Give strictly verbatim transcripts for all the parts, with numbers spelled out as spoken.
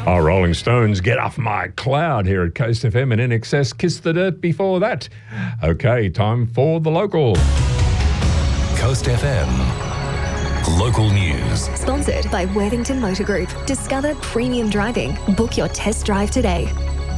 Our Rolling Stones, Get Off My Cloud here at Coast F M, and In Excess, Kiss the Dirt before that. Okay, time for the local. Coast F M. Local news. Sponsored by Worthington Motor Group. Discover premium driving. Book your test drive today.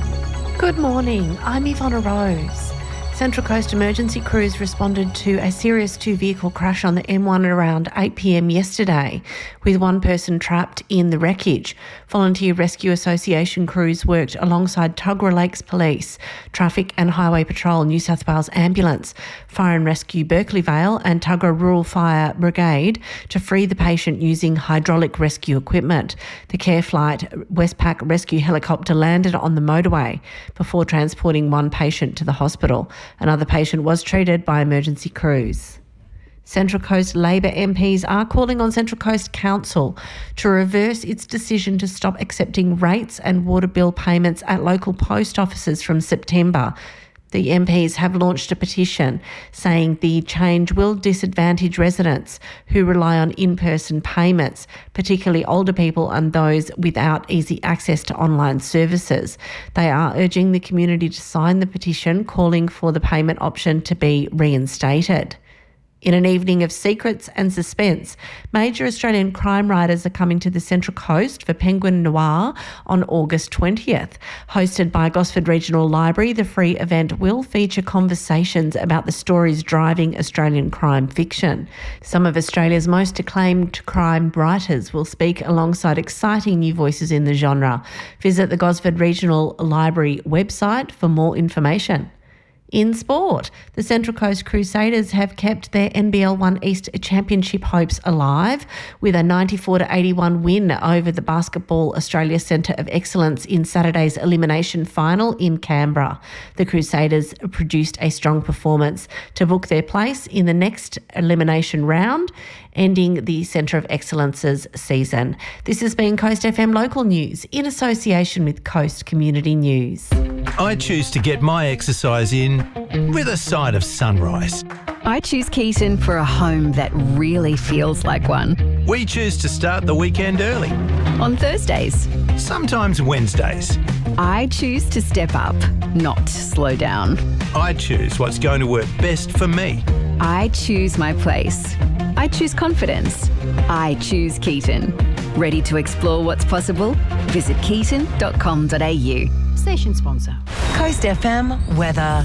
Good morning. I'm Ivonna Rose. Central Coast emergency crews responded to a serious two-vehicle crash on the M one at around eight p m yesterday, with one person trapped in the wreckage. Volunteer Rescue Association crews worked alongside Tuggerah Lakes Police, Traffic and Highway Patrol, New South Wales Ambulance, Fire and Rescue Berkeley Vale and Tuggerah Rural Fire Brigade to free the patient using hydraulic rescue equipment. The Care Flight Westpac rescue helicopter landed on the motorway before transporting one patient to the hospital. Another patient was treated by emergency crews. Central Coast Labor M Ps are calling on Central Coast Council to reverse its decision to stop accepting rates and water bill payments at local post offices from September. The M Ps have launched a petition saying the change will disadvantage residents who rely on in-person payments, particularly older people and those without easy access to online services. They are urging the community to sign the petition, calling for the payment option to be reinstated. In an evening of secrets and suspense, major Australian crime writers are coming to the Central Coast for Penguin Noir on August twentieth. Hosted by Gosford Regional Library, the free event will feature conversations about the stories driving Australian crime fiction. Some of Australia's most acclaimed crime writers will speak alongside exciting new voices in the genre. Visit the Gosford Regional Library website for more information. In sport, the Central Coast Crusaders have kept their N B L One East Championship hopes alive with a ninety-four to eighty-one win over the Basketball Australia Centre of Excellence in Saturday's elimination final in Canberra. The Crusaders produced a strong performance to book their place in the next elimination round, ending the Centre of Excellence's season. This has been Coast F M Local News in association with Coast Community News. I choose to get my exercise in with a side of sunrise. I choose Keaton for a home that really feels like one. We choose to start the weekend early. On Thursdays. Sometimes Wednesdays. I choose to step up, not slow down. I choose what's going to work best for me. I choose my place. I choose confidence. I choose Keaton. Ready to explore what's possible? Visit keaton dot com dot a u. Station sponsor. Coast F M weather.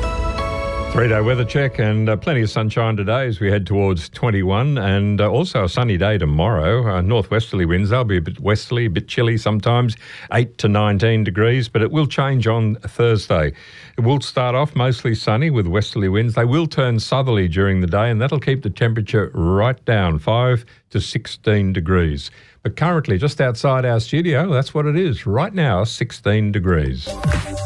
Three-day weather check and uh, plenty of sunshine today as we head towards twenty-one, and uh, also a sunny day tomorrow. Uh, northwesterly winds, they'll be a bit westerly, a bit chilly sometimes, eight to nineteen degrees, but it will change on Thursday. It will start off mostly sunny with westerly winds. They will turn southerly during the day, and that'll keep the temperature right down, five to sixteen degrees. But currently, just outside our studio, that's what it is. Right now, sixteen degrees.